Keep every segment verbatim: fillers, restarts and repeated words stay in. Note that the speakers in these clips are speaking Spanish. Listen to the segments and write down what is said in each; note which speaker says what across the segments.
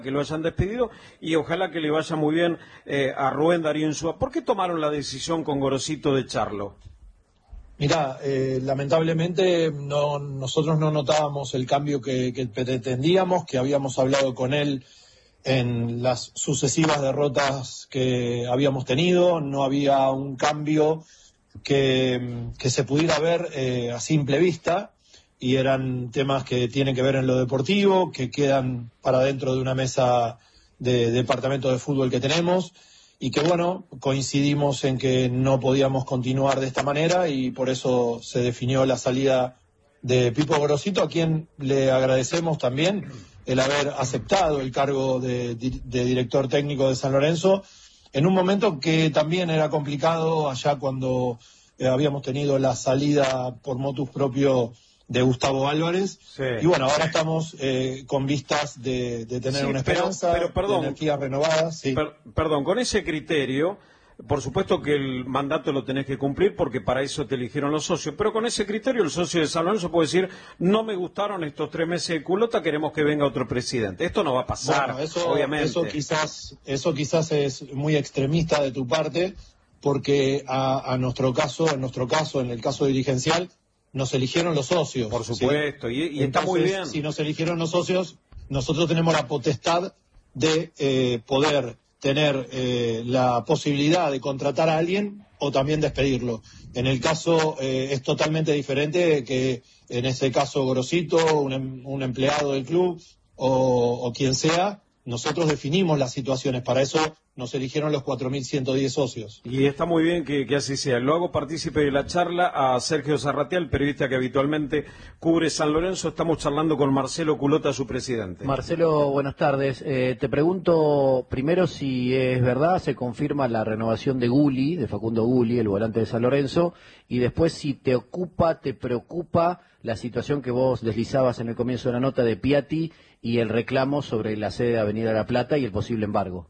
Speaker 1: que lo hayan despedido y ojalá que le vaya muy bien eh, a Rubén Darío Insúa. ¿Por qué tomaron la decisión con Gorosito de echarlo?
Speaker 2: Mirá, eh, lamentablemente no, nosotros no notábamos el cambio que, que pretendíamos, que habíamos hablado con él en las sucesivas derrotas que habíamos tenido, no había un cambio que, que se pudiera ver eh, a simple vista, y eran temas que tienen que ver en lo deportivo, que quedan para dentro de una mesa de, de departamento de fútbol que tenemos, y que bueno, coincidimos en que no podíamos continuar de esta manera y por eso se definió la salida de Pipo Gorosito, a quien le agradecemos también el haber aceptado el cargo de, de director técnico de San Lorenzo, en un momento que también era complicado allá cuando eh, habíamos tenido la salida por motus propio de Gustavo Álvarez, sí. Y bueno, ahora estamos eh, con vistas de, de tener sí, una esperanza,
Speaker 1: pero, pero, perdón,
Speaker 2: de energías renovadas. Sí.
Speaker 1: Per, perdón, con ese criterio, por supuesto que el mandato lo tenés que cumplir porque para eso te eligieron los socios, pero con ese criterio el socio de San Lorenzo puede decir, no me gustaron estos tres meses de culota, queremos que venga otro presidente. Esto no va a pasar,
Speaker 2: bueno, eso,
Speaker 1: obviamente.
Speaker 2: Eso quizás, eso quizás es muy extremista de tu parte, porque a, a nuestro caso, en nuestro caso, en el caso dirigencial, nos eligieron los socios.
Speaker 1: Por supuesto, ¿sí? y, y
Speaker 2: Entonces,
Speaker 1: está muy bien.
Speaker 2: Si nos eligieron los socios, nosotros tenemos la potestad de eh, poder tener eh, la posibilidad de contratar a alguien o también despedirlo. En el caso eh, es totalmente diferente que en ese caso Gorosito, un, un empleado del club o, o quien sea, nosotros definimos las situaciones, para eso nos eligieron los cuatro mil ciento diez socios.
Speaker 1: Y está muy bien que, que así sea. Lo hago partícipe de la charla a Sergio Zarratea, periodista que habitualmente cubre San Lorenzo. Estamos charlando con Marcelo Culota, su presidente.
Speaker 3: Marcelo, buenas tardes. Eh, te pregunto primero si es verdad, se confirma la renovación de Gulli, de Facundo Gulli, el volante de San Lorenzo, y después si te ocupa, te preocupa la situación que vos deslizabas en el comienzo de la nota de Piatti y el reclamo sobre la sede de Avenida La Plata y el posible embargo.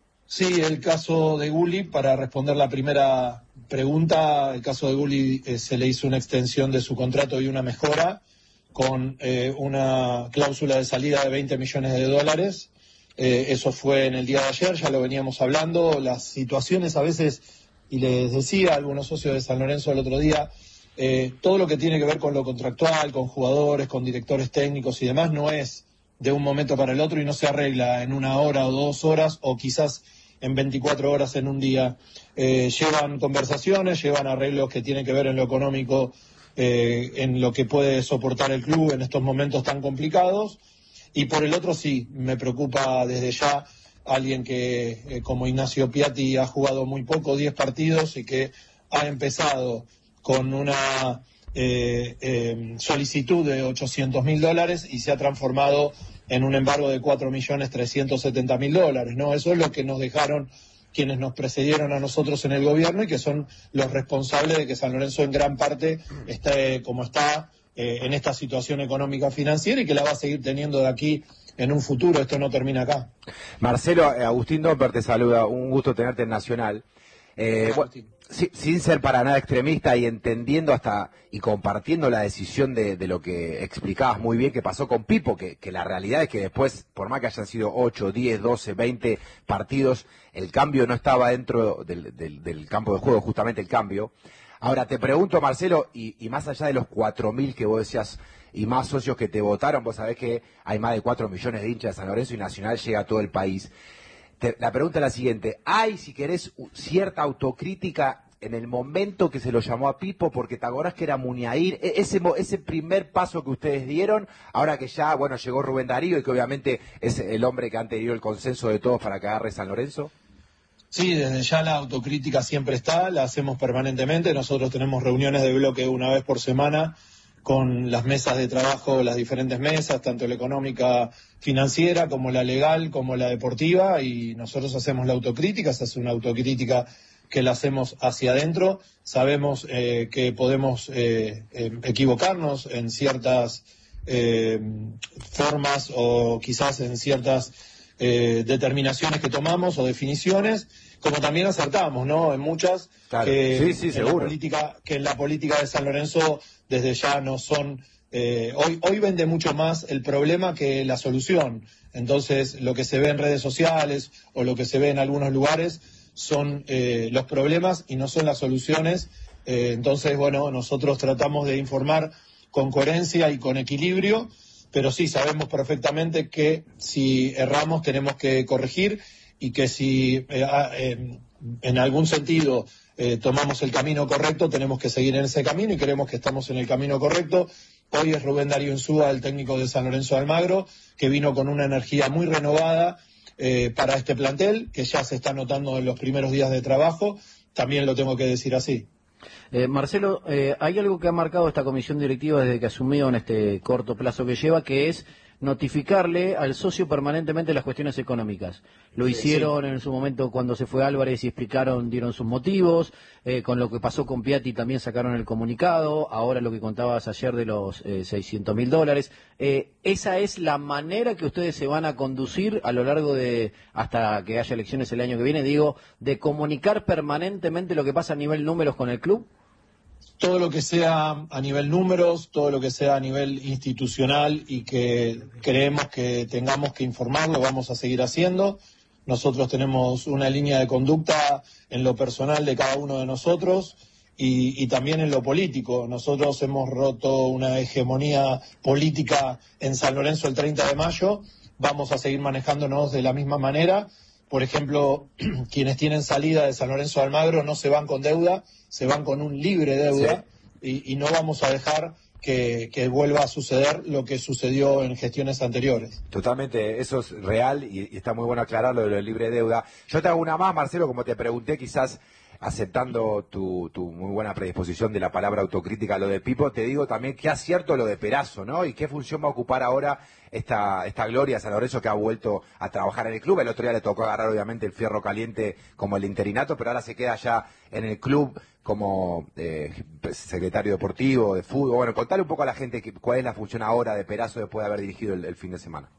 Speaker 2: Sí, el caso de Gulli, para responder la primera pregunta, el caso de Gulli eh, se le hizo una extensión de su contrato y una mejora con eh, una cláusula de salida de veinte millones de dólares. Eh, eso fue en el día de ayer, ya lo veníamos hablando. Las situaciones a veces, y les decía a algunos socios de San Lorenzo el otro día, eh, todo lo que tiene que ver con lo contractual, con jugadores, con directores técnicos y demás, no es de un momento para el otro y no se arregla en una hora o dos horas o quizás en veinticuatro horas en un día. Eh, llevan conversaciones, llevan arreglos que tienen que ver en lo económico, eh, en lo que puede soportar el club en estos momentos tan complicados. Y por el otro sí, me preocupa desde ya alguien que eh, como Ignacio Piatti ha jugado muy poco, diez partidos, y que ha empezado con una eh, eh, solicitud de ochocientos mil dólares y se ha transformado en un embargo de cuatro millones trescientos setenta mil dólares, ¿no? Eso es lo que nos dejaron quienes nos precedieron a nosotros en el gobierno y que son los responsables de que San Lorenzo en gran parte esté como está eh, en esta situación económica financiera y que la va a seguir teniendo de aquí en un futuro. Esto no termina acá.
Speaker 4: Marcelo, Agustín Domper te saluda, un gusto tenerte en Nacional. Eh, bueno, sin, sin ser para nada extremista y entendiendo hasta y compartiendo la decisión de, de lo que explicabas muy bien que pasó con Pipo, que, que la realidad es que después, por más que hayan sido ocho, diez, doce, veinte partidos, el cambio no estaba dentro del, del, del campo de juego, justamente el cambio. Ahora te pregunto, Marcelo, y, y más allá de los cuatro mil que vos decías y más socios que te votaron, vos sabés que hay más de cuatro millones de hinchas de San Lorenzo y Nacional llega a todo el país. Te, la pregunta es la siguiente: ¿hay, si querés, cierta autocrítica en el momento que se lo llamó a Pipo? Porque te acordás que era Muniair, ese, ese primer paso que ustedes dieron, ahora que ya, bueno, llegó Rubén Darío y que obviamente es el hombre que han tenido el consenso de todos para que agarre San Lorenzo.
Speaker 2: Sí, desde ya la autocrítica siempre está, la hacemos permanentemente. Nosotros tenemos reuniones de bloque una vez por semana con las mesas de trabajo, las diferentes mesas, tanto la económica financiera como la legal, como la deportiva, y nosotros hacemos la autocrítica, se hace una autocrítica que la hacemos hacia adentro. Sabemos eh, que podemos eh, eh, equivocarnos en ciertas eh, formas o quizás en ciertas eh, determinaciones que tomamos o definiciones, como también acertamos, ¿no? En muchas,
Speaker 4: claro.
Speaker 2: que,
Speaker 4: sí, sí,
Speaker 2: en
Speaker 4: seguro.
Speaker 2: la política, que en la política de San Lorenzo desde ya no son Eh, hoy, hoy vende mucho más el problema que la solución. Entonces, lo que se ve en redes sociales o lo que se ve en algunos lugares son eh, los problemas y no son las soluciones. Eh, entonces, bueno, nosotros tratamos de informar con coherencia y con equilibrio, pero sí sabemos perfectamente que si erramos tenemos que corregir y que si eh, eh, en algún sentido eh, tomamos el camino correcto, tenemos que seguir en ese camino y creemos que estamos en el camino correcto. Hoy es Rubén Darío Insúa, el técnico de San Lorenzo de Almagro, que vino con una energía muy renovada eh, para este plantel, que ya se está notando en los primeros días de trabajo, también lo tengo que decir así.
Speaker 3: Eh, Marcelo, eh, hay algo que ha marcado esta comisión directiva desde que asumió en este corto plazo que lleva, que es notificarle al socio permanentemente las cuestiones económicas. Lo
Speaker 2: Sí,
Speaker 3: hicieron
Speaker 2: sí.
Speaker 3: en su momento cuando se fue Álvarez y explicaron, dieron sus motivos, eh, con lo que pasó con Piatti también sacaron el comunicado, ahora lo que contabas ayer de los eh, seiscientos mil dólares. Eh, ¿Esa es la manera que ustedes se van a conducir a lo largo de, hasta que haya elecciones el año que viene, digo, de comunicar permanentemente lo que pasa a nivel números con el club?
Speaker 2: Todo lo que sea a nivel números, todo lo que sea a nivel institucional y que creemos que tengamos que informar, lo vamos a seguir haciendo. Nosotros tenemos una línea de conducta en lo personal de cada uno de nosotros y, y también en lo político. Nosotros hemos roto una hegemonía política en San Lorenzo el treinta de mayo, vamos a seguir manejándonos de la misma manera. Por ejemplo, quienes tienen salida de San Lorenzo de Almagro no se van con deuda, se van con un libre deuda, sí. y, y no vamos a dejar que, que vuelva a suceder lo que sucedió en gestiones anteriores.
Speaker 4: Totalmente, eso es real y, y está muy bueno aclararlo de lo de libre deuda. Yo te hago una más, Marcelo, como te pregunté, quizás aceptando tu, tu muy buena predisposición de la palabra autocrítica, lo de Pipo, te digo también qué acierto lo de Perazo, ¿no? Y qué función va a ocupar ahora esta, esta Gloria San Lorenzo que ha vuelto a trabajar en el club. El otro día le tocó agarrar obviamente el fierro caliente como el interinato, pero ahora se queda ya en el club como eh, secretario deportivo, de fútbol. Bueno, contale un poco a la gente que, cuál es la función ahora de Perazo después de haber dirigido el, el fin de semana.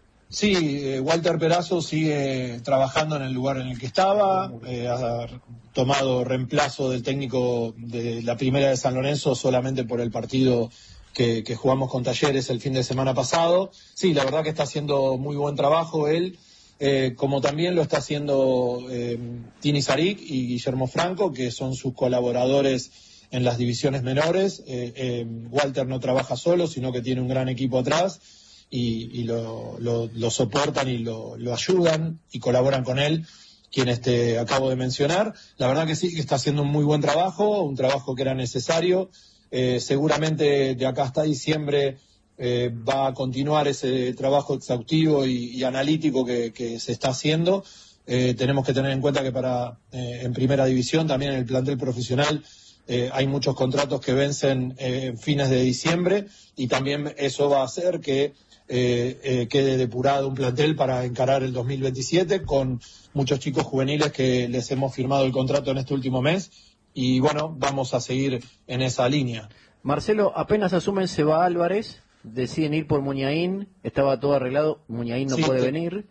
Speaker 2: Sí, eh, Walter Perazo sigue trabajando en el lugar en el que estaba, eh, ha tomado reemplazo del técnico de la primera de San Lorenzo solamente por el partido que, que jugamos con Talleres el fin de semana pasado. Sí, la verdad que está haciendo muy buen trabajo él, eh, como también lo está haciendo eh, Tini Saric y Guillermo Franco, que son sus colaboradores en las divisiones menores. Eh, eh, Walter no trabaja solo, sino que tiene un gran equipo atrás. Y, y lo, lo, lo soportan y lo, lo ayudan y colaboran con él, quienes te acabo de mencionar. La verdad que sí, que está haciendo un muy buen trabajo, un trabajo que era necesario. Eh, seguramente de acá hasta diciembre eh, va a continuar ese trabajo exhaustivo y, y analítico que, que se está haciendo. Eh, tenemos que tener en cuenta que para eh, en primera división, también en el plantel profesional, Eh, hay muchos contratos que vencen eh, en fines de diciembre y también eso va a hacer que eh, eh, quede depurado un plantel para encarar el dos mil veintisiete con muchos chicos juveniles que les hemos firmado el contrato en este último mes y bueno, vamos a seguir en esa línea.
Speaker 3: Marcelo, apenas asumen se va Álvarez, deciden ir por Muñain, estaba todo arreglado, Muñain no
Speaker 2: Sí,
Speaker 3: puede
Speaker 2: te...
Speaker 3: venir.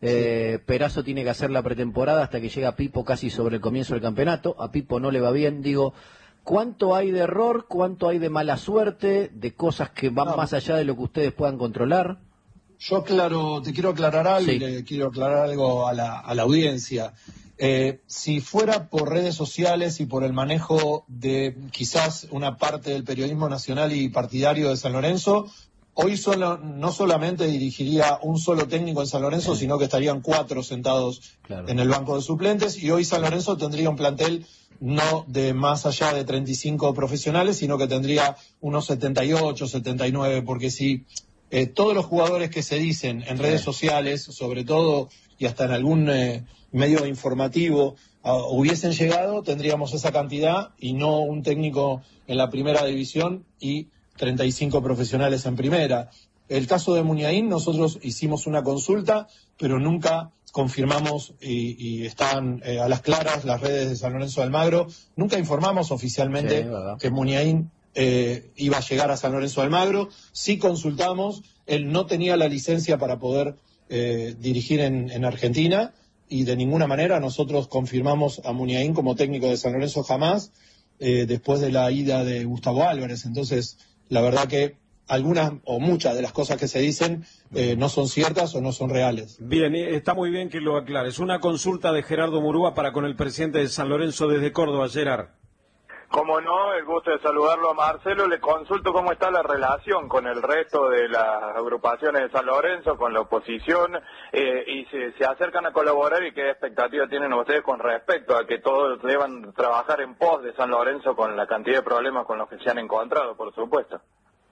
Speaker 3: Eh, Perazo tiene que hacer la pretemporada hasta que llega Pipo casi sobre el comienzo del campeonato. A Pipo no le va bien. Digo, ¿cuánto hay de error? ¿Cuánto hay de mala suerte? ¿De cosas que van no. más allá de lo que ustedes puedan controlar?
Speaker 2: Yo claro, te quiero aclarar algo
Speaker 3: sí.
Speaker 2: y le quiero aclarar algo a la, a la audiencia. Eh, si fuera por redes sociales y por el manejo de quizás una parte del periodismo nacional y partidario de San Lorenzo, hoy solo, no solamente dirigiría un solo técnico en San Lorenzo, sino que estarían cuatro sentados claro. en el banco de suplentes y hoy San Lorenzo tendría un plantel no de más allá de treinta y cinco profesionales, sino que tendría unos setenta y ocho, setenta y nueve, porque si eh, todos los jugadores que se dicen en redes sociales, sobre todo y hasta en algún eh, medio informativo, uh, hubiesen llegado, tendríamos esa cantidad y no un técnico en la primera división y treinta y cinco profesionales en primera. El caso de Muñain, nosotros hicimos una consulta, pero nunca confirmamos y, y están eh, a las claras las redes de San Lorenzo de Almagro, nunca informamos oficialmente sí, que Muñain eh, iba a llegar a San Lorenzo de Almagro. Sí consultamos, él no tenía la licencia para poder eh, dirigir en, en Argentina y de ninguna manera nosotros confirmamos a Muñain como técnico de San Lorenzo jamás, eh, después de la ida de Gustavo Álvarez. Entonces, la verdad que algunas o muchas de las cosas que se dicen eh, no son ciertas o no son reales.
Speaker 1: Bien, está muy bien que lo aclares. Una consulta de Gerardo Murúa para con el presidente de San Lorenzo desde Córdoba, Gerard.
Speaker 5: Como no, el gusto de saludarlo a Marcelo. Le consulto cómo está la relación con el resto de las agrupaciones de San Lorenzo, con la oposición, eh, y si se acercan a colaborar y qué expectativa tienen ustedes con respecto a que todos deban trabajar en pos de San Lorenzo con la cantidad de problemas con los que se han encontrado, por supuesto.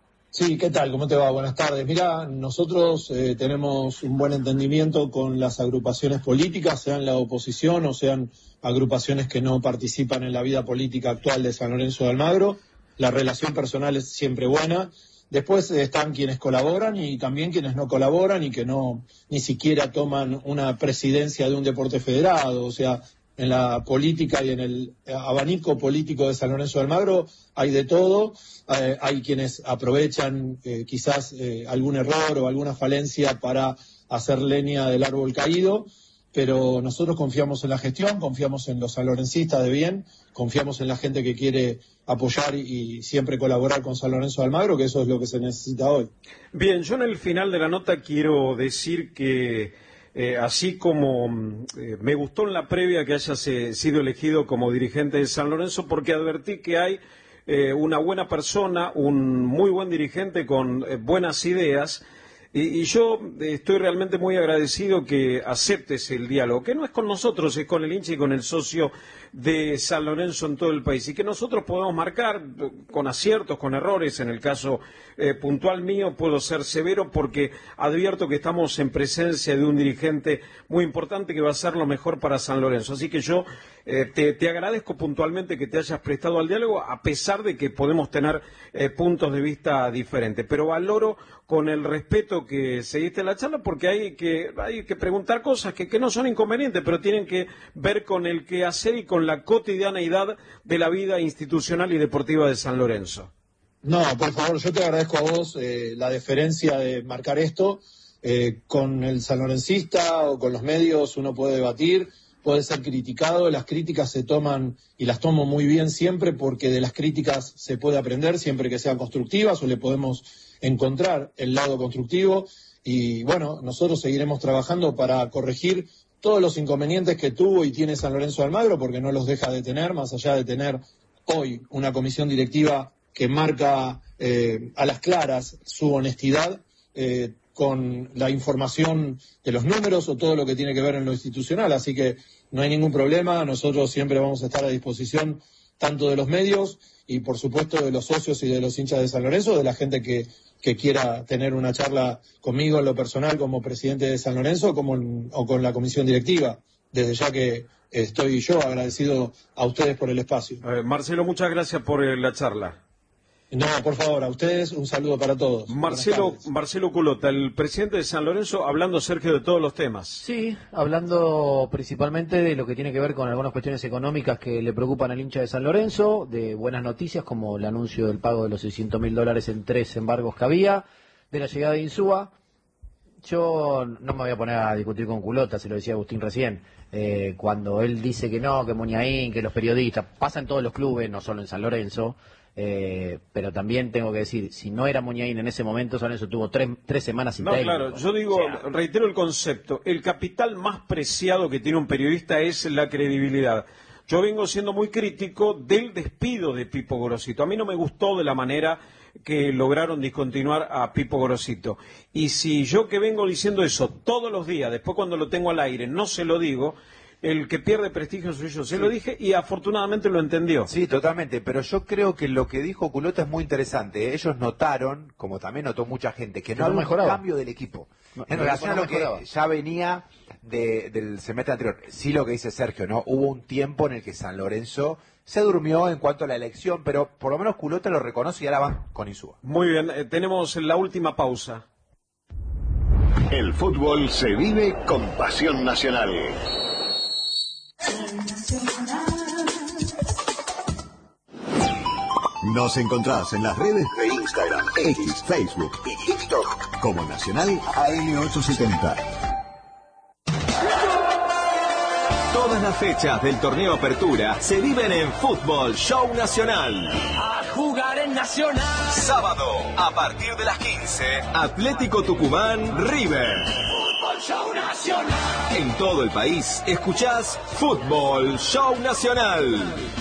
Speaker 2: Sí, ¿qué tal? ¿Cómo te va? Buenas tardes. Mira, nosotros eh, tenemos un buen entendimiento con las agrupaciones políticas, sean la oposición o sean agrupaciones que no participan en la vida política actual de San Lorenzo de Almagro. La relación personal es siempre buena. Después eh, están quienes colaboran y también quienes no colaboran y que no ni siquiera toman una presidencia de un deporte federado. O sea, en la política y en el abanico político de San Lorenzo de Almagro hay de todo. Eh, hay quienes aprovechan eh, quizás eh, algún error o alguna falencia para hacer leña del árbol caído, pero nosotros confiamos en la gestión, confiamos en los sanlorencistas de bien, confiamos en la gente que quiere apoyar y, y siempre colaborar con San Lorenzo de Almagro, que eso es lo que se necesita hoy.
Speaker 1: Bien, yo en el final de la nota quiero decir que Eh, así como eh, me gustó en la previa que hayas eh, sido elegido como dirigente de San Lorenzo, porque advertí que hay eh, una buena persona, un muy buen dirigente con eh, buenas ideas, y, y yo eh, estoy realmente muy agradecido que aceptes el diálogo, que no es con nosotros, es con el hincha y con el socio de San Lorenzo en todo el país, y que nosotros podemos marcar con aciertos, con errores. En el caso eh, puntual mío puedo ser severo porque advierto que estamos en presencia de un dirigente muy importante que va a hacer lo mejor para San Lorenzo. Así que yo eh, te, te agradezco puntualmente que te hayas prestado al diálogo, a pesar de que podemos tener eh, puntos de vista diferentes, pero valoro con el respeto que seguiste la charla, porque hay que, hay que preguntar cosas que, que no son inconvenientes, pero tienen que ver con el quehacer y con la cotidianeidad de la vida institucional y deportiva de San Lorenzo.
Speaker 2: No, por favor, yo te agradezco a vos eh, la deferencia de marcar esto. Eh, con el sanlorencista o con los medios uno puede debatir, puede ser criticado, las críticas se toman y las tomo muy bien siempre, porque de las críticas se puede aprender siempre que sean constructivas, o le podemos encontrar el lado constructivo, y bueno, nosotros seguiremos trabajando para corregir todos los inconvenientes que tuvo y tiene San Lorenzo de Almagro, porque no los deja de tener, más allá de tener hoy una comisión directiva que marca eh, a las claras su honestidad eh, con la información de los números o todo lo que tiene que ver en lo institucional. Así que no hay ningún problema, nosotros siempre vamos a estar a disposición tanto de los medios y por supuesto de los socios y de los hinchas de San Lorenzo, de la gente que, que quiera tener una charla conmigo en lo personal como presidente de San Lorenzo como en, o con la comisión directiva, desde ya que estoy yo agradecido a ustedes por el espacio.
Speaker 1: Eh, Marcelo, muchas gracias por eh, la charla.
Speaker 2: No, por favor, a ustedes un saludo para todos.
Speaker 1: Marcelo, Marcelo Culota, el presidente de San Lorenzo, hablando, Sergio, de todos los temas.
Speaker 3: Sí, hablando principalmente de lo que tiene que ver con algunas cuestiones económicas que le preocupan al hincha de San Lorenzo, de buenas noticias como el anuncio del pago de los seiscientos mil dólares en tres embargos que había, de la llegada de Insúa. Yo no me voy a poner a discutir con Culota, se lo decía Agustín recién, eh, cuando él dice que no, que Muñain, que los periodistas, pasa en todos los clubes, no solo en San Lorenzo. Eh, pero también tengo que decir, si no era Muñain en ese momento, San Lorenzo tuvo tres, tres semanas sin
Speaker 1: No,
Speaker 3: técnico.
Speaker 1: claro, yo digo, o sea, reitero el concepto, el capital más preciado que tiene un periodista es la credibilidad. Yo vengo siendo muy crítico del despido de Pipo Gorosito. A mí no me gustó de la manera que lograron discontinuar a Pipo Gorosito. Y si yo que vengo diciendo eso todos los días, después cuando lo tengo al aire no se lo digo, el que pierde prestigio soy yo. Se sí. lo dije y afortunadamente lo entendió.
Speaker 4: Sí, totalmente, pero yo creo que lo que dijo Culota es muy interesante. Ellos notaron, como también notó mucha gente, que no, no había un cambio del equipo. No, en relación no a lo mejoraba. Que ya venía de, del semestre anterior. Sí, lo que dice Sergio, ¿no? Hubo un tiempo en el que San Lorenzo se durmió en cuanto a la elección, pero por lo menos Culota lo reconoce y ahora van con Insúa.
Speaker 1: Muy bien, eh, tenemos la última pausa.
Speaker 6: El fútbol se vive con pasión nacional. Nos encontrás en las redes de Instagram, X, Facebook y TikTok como Nacional A M ochocientos setenta. Todas las fechas del torneo Apertura se viven en Fútbol Show Nacional.
Speaker 7: A jugar en Nacional.
Speaker 8: Sábado, a partir de las quince, Atlético Tucumán River.
Speaker 7: Fútbol Show Nacional.
Speaker 8: En todo el país, escuchás Fútbol Show Nacional.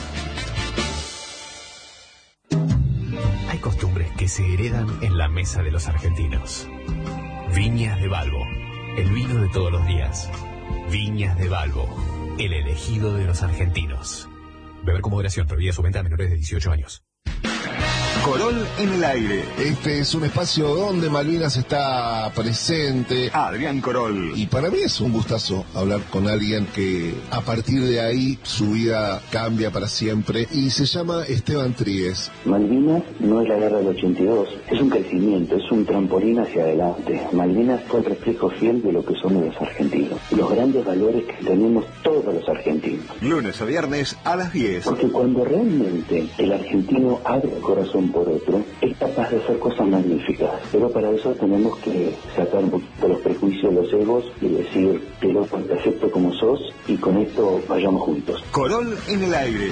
Speaker 9: Hay costumbres que se heredan en la mesa de los argentinos. Viñas de Balbo, el vino de todos los días. Viñas de Balbo, el elegido de los argentinos. Beber con moderación, prohibida su venta a menores de dieciocho años.
Speaker 6: Corol en el aire.
Speaker 10: Este es un espacio donde Malvinas está presente.
Speaker 6: Adrián Corol.
Speaker 10: Y para mí es un gustazo hablar con alguien que a partir de ahí su vida cambia para siempre. Y se llama Esteban Tríguez.
Speaker 11: Malvinas no es la guerra del ochenta y dos, es un crecimiento, es un trampolín hacia adelante. Malvinas fue el reflejo fiel de lo que somos los argentinos. Los grandes valores que tenemos todos los argentinos.
Speaker 6: Lunes a viernes a las diez.
Speaker 11: Porque cuando realmente el argentino abre el corazón por otro, es capaz de hacer cosas magníficas, pero para eso tenemos que sacar un poquito los prejuicios, los egos y decir que loco, te acepto como sos y con esto vayamos juntos.
Speaker 6: Corol en el aire.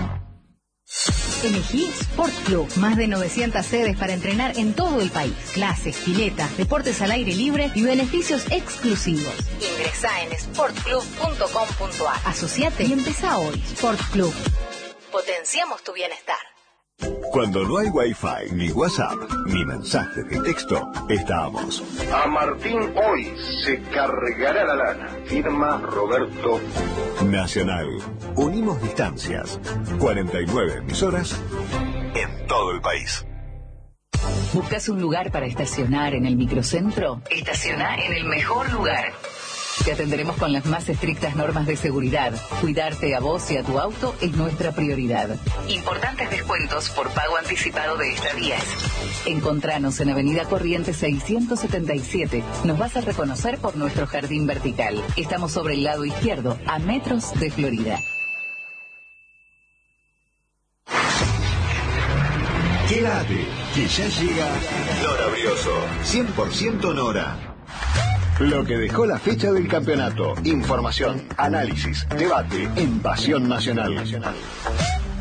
Speaker 12: Elegí Sport Club, más de novecientas sedes para entrenar en todo el país. Clases, pileta, deportes al aire libre y beneficios exclusivos. Ingresá en sport club punto com punto a r. Asociate y empezá hoy. Sport Club. Potenciamos tu bienestar.
Speaker 6: Cuando no hay Wi-Fi, ni WhatsApp, ni mensajes de texto, estamos.
Speaker 13: A Martín hoy se cargará la lana. Firma Roberto.
Speaker 6: Nacional. Unimos distancias. cuarenta y nueve emisoras en todo el país.
Speaker 14: ¿Buscas un lugar para estacionar en el microcentro? Estaciona en el mejor lugar. Te atenderemos con las más estrictas normas de seguridad. Cuidarte a vos y a tu auto es nuestra prioridad. Importantes descuentos por pago anticipado de estadías. Encontranos en Avenida Corrientes seiscientos setenta y siete. Nos vas a reconocer por nuestro jardín vertical. Estamos sobre el lado izquierdo, a metros de Florida.
Speaker 6: Quédate, que ya llega Nora Brioso. cien por ciento Nora. Lo que dejó la fecha del campeonato. Información, análisis, debate en Pasión Nacional.